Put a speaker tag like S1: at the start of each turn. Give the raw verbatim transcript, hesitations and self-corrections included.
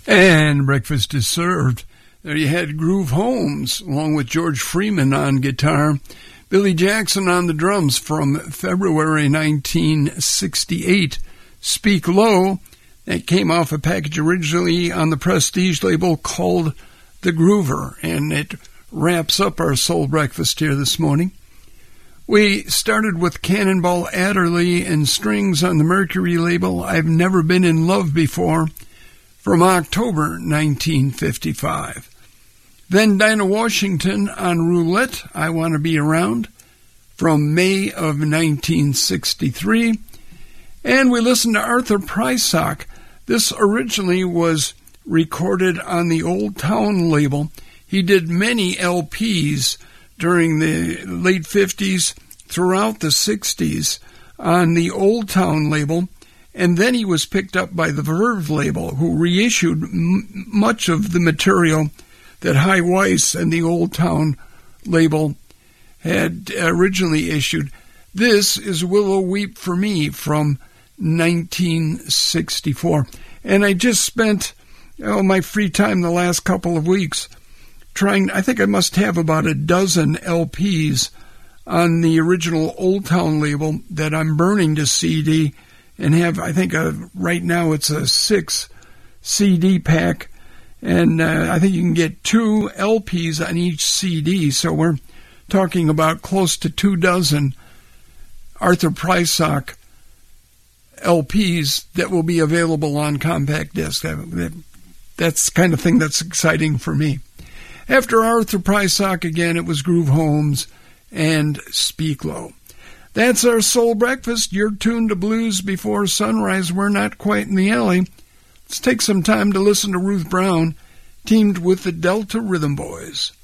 S1: And breakfast is served. There you had Groove Holmes, along with George Freeman on guitar, Billy Jackson on the drums from February nineteen sixty-eight. Speak Low, that came off a package originally on the Prestige label called The Groover, and it wraps up our Soul Breakfast here this morning. We started with Cannonball Adderley and Strings on the Mercury label, I've Never Been in Love Before, from October nineteen fifty-five. Then Dinah Washington on Roulette, I Want to Be Around, from May of nineteen sixty-three. And we listened to Arthur Prysock. This originally was recorded on the Old Town label. He did many L Ps during the late fifties, throughout the sixties, on the Old Town label, and then he was picked up by the Verve label, who reissued m- much of the material that High Weiss and the Old Town label had originally issued. This is Willow Weep for Me from nineteen sixty-four. And I just spent oh, my free time the last couple of weeks trying, I think I must have about a dozen L Ps on the original Old Town label that I'm burning to C D and have, I think a, right now it's a six C D pack, and uh, I think you can get two L Ps on each C D, so we're talking about close to two dozen Arthur Prysock L Ps that will be available on compact disc. That, that, that's the kind of thing that's exciting for me. After Arthur Prysock again, it was Groove Holmes and Speak Low. That's our Soul Breakfast. You're tuned to Blues Before Sunrise. We're not quite in the alley. Let's take some time to listen to Ruth Brown, teamed with the Delta Rhythm Boys.